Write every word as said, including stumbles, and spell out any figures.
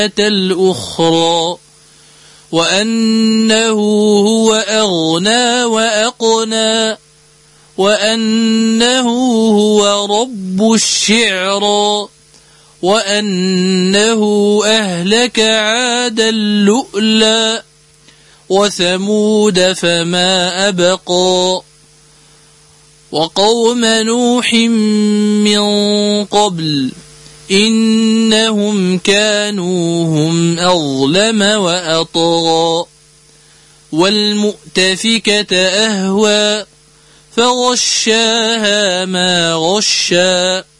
الأخرى وأنه هو أغنى وأقنى وأنه هو رب الشعرى وأنه أهلك عادا اللؤلؤ وثمود فما أبقى وقوم نوح من قبل إنهم كانوا هم أظلم وأطغى والمؤتفكة أهوى فغشاها ما غشى